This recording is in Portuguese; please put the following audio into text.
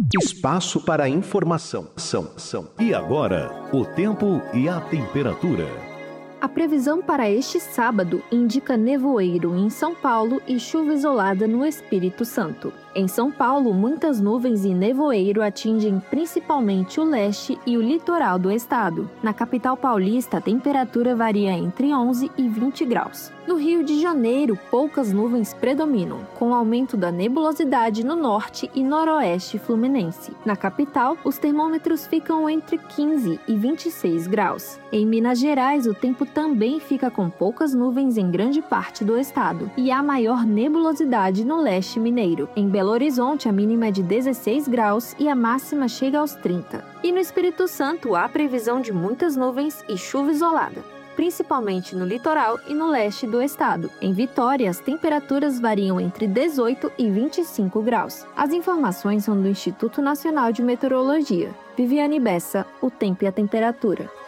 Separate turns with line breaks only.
Espaço para informação. E agora, o tempo e a temperatura.
A previsão para este sábado indica nevoeiro em São Paulo e chuva isolada no Espírito Santo. Em São Paulo, muitas nuvens e nevoeiro atingem principalmente o leste e o litoral do estado. Na capital paulista, a temperatura varia entre 11 e 20 graus. No Rio de Janeiro, poucas nuvens predominam, com aumento da nebulosidade no norte e noroeste fluminense. Na capital, os termômetros ficam entre 15 e 26 graus. Em Minas Gerais, o tempo também fica com poucas nuvens em grande parte do estado e há maior nebulosidade no leste mineiro. Em Belo Horizonte, a mínima é de 16 graus e a máxima chega aos 30. E no Espírito Santo, há previsão de muitas nuvens e chuva isolada, principalmente no litoral e no leste do estado. Em Vitória, as temperaturas variam entre 18 e 25 graus. As informações são do Instituto Nacional de Meteorologia. Viviane Bessa, o tempo e a temperatura.